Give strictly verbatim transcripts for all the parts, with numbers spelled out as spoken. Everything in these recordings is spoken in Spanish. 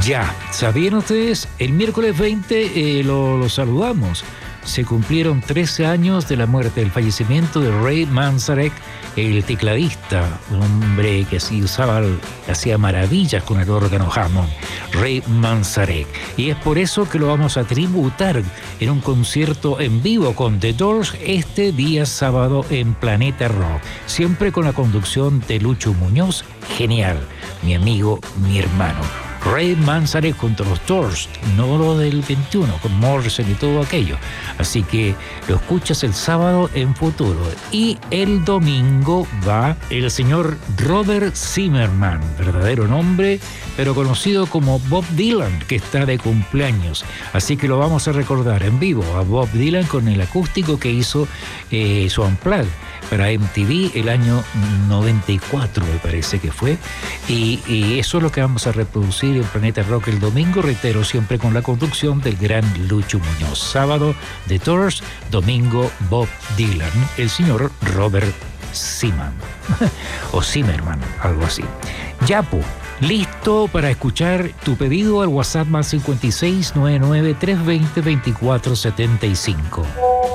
Ya, ¿sabían ustedes? El miércoles veinte eh, lo, lo saludamos. Se cumplieron trece años de la muerte, del fallecimiento de Ray Manzarek, el tecladista, un hombre que así usaba, hacía maravillas con el órgano Hammond, Ray Manzarek. Y es por eso que lo vamos a tributar en un concierto en vivo con The Doors este día sábado en Planeta Rock, siempre con la conducción de Lucho Muñoz, genial, mi amigo, mi hermano. Ray Manzarek junto a los Doors, no lo del veintiuno, con Morrison y todo aquello. Así que lo escuchas el sábado en Futuro. Y el domingo va el señor Robert Zimmerman, verdadero nombre, pero conocido como Bob Dylan, que está de cumpleaños. Así que lo vamos a recordar en vivo a Bob Dylan con el acústico que hizo eh, su Unplugged para M T V el año noventa y cuatro, me parece que fue. Y, y eso es lo que vamos a reproducir en Planeta Rock el domingo, reitero, siempre con la conducción del gran Lucho Muñoz. Sábado, The Doors, domingo, Bob Dylan, el señor Robert Zimmerman, o Zimmerman, algo así. Yapu, listo para escuchar tu pedido al WhatsApp más cincuenta y seis, noventa y nueve, trescientos veinte, veinticuatro setenta y cinco.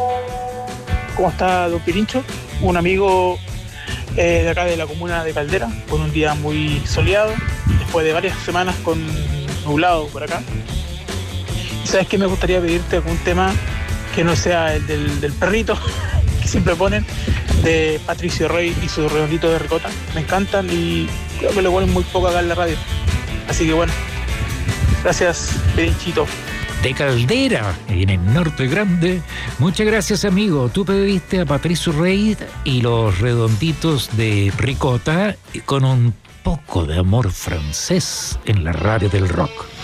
¿Cómo está, don Pirincho? Un amigo eh, de acá de la comuna de Caldera, con un día muy soleado, después de varias semanas con nublado por acá. ¿Y sabes qué? Me gustaría pedirte algún tema que no sea el del, del perrito que siempre ponen, de Patricio Rey y su redondito de ricota. Me encantan y creo que lo ponen muy poco acá en la radio. Así que bueno, gracias, Pirinchito. De Caldera, en el norte grande. Muchas gracias, amigo. Tú pediste a Patricio Rey y los redonditos de ricota con un poco de amor francés en la radio del rock.